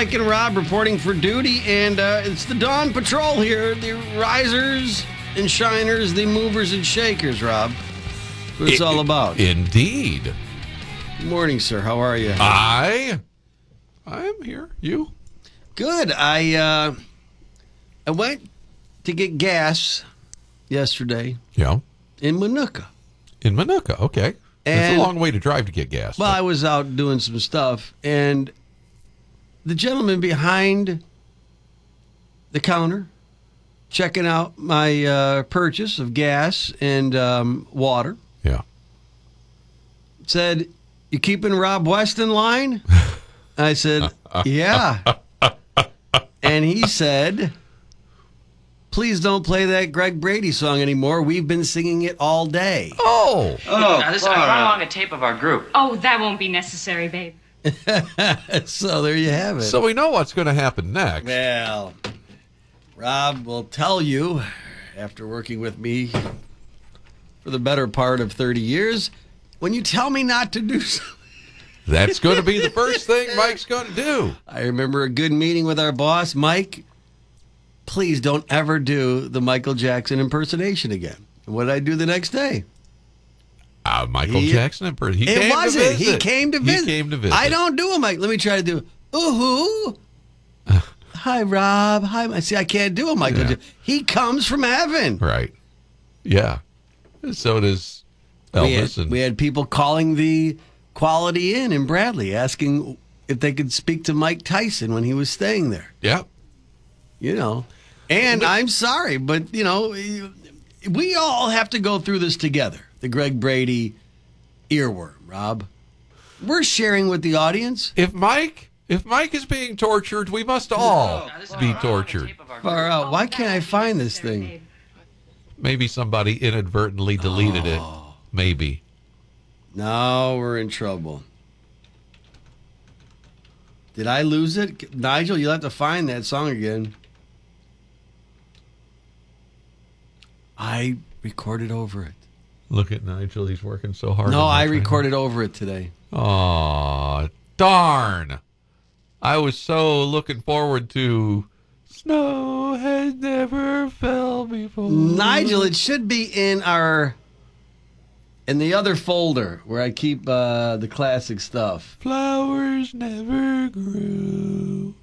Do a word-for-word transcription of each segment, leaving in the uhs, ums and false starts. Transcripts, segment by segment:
Mike and Rob reporting for duty, and uh, it's the Dawn Patrol here. The risers and shiners, the movers and shakers, Rob. What it's I- all about. Indeed. Good morning, sir. How are you? I, I am here. You? Good. I uh, I went to get gas yesterday Yeah. in Manuka. In Manuka. Okay. It's And- a long way to drive to get gas. Well, but- I was out doing some stuff, and the gentleman behind the counter checking out my uh, purchase of gas and um, water yeah. said, "You keeping Rob West in line?" I said, "Yeah." And he said, "Please don't play that Greg Brady song anymore. We've been singing it all day." Oh. Oh, now, this, I brought along a tape of our group. Oh, that won't be necessary, babe. So there you have it. So we know what's going to happen next. Well, Rob will tell you, after working with me for the better part of thirty years, when you tell me not to do something. That's going to be the first thing Mike's going to do. I remember a good meeting with our boss, Mike. Please don't ever do the Michael Jackson impersonation again. What did I do the next day? Uh, Michael He- Jackson. in person. He it came wasn't. to visit. He came to visit. He came to visit. I don't do a Mike. Let me try to do. Ooh. Hi, Rob. Hi. Mike. See, I can't do a Michael Yeah. Jackson. He comes from heaven. Right. Yeah. So does Elvis. We had, and we had people calling the Quality Inn in Bradley asking if they could speak to Mike Tyson when he was staying there. yeah. You know. And I'm sorry, but, you know, we all have to go through this together. The Greg Brady earworm, Rob. We're sharing with the audience. If Mike, if Mike is being tortured, we must all Now, this is be I brought along a tortured. tape of our Far group. out. Why Oh, can't that I won't be find this necessary, thing? babe. Maybe somebody inadvertently deleted it. Maybe. Now we're in trouble. Did I lose it? Nigel, you'll have to find that song again. I recorded over it. Look at Nigel. He's working so hard. No, on that I right now. recorded over it today. Aw, darn. I was so looking forward to Snow Has Never Fell Before. Nigel, it should be in our in the other folder where I keep uh, the classic stuff. Flowers never grew.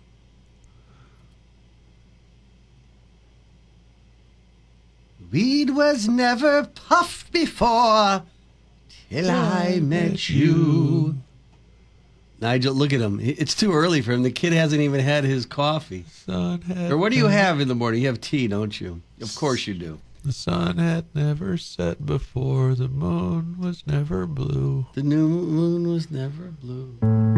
Weed was never puffed before till I met you. Nigel, look at him. It's too early for him. The kid hasn't even had his coffee. Sun had Or what do you have in the morning? You have tea, don't you? Of course you do. The sun had never set before. The moon was never blue. The new moon was never blue.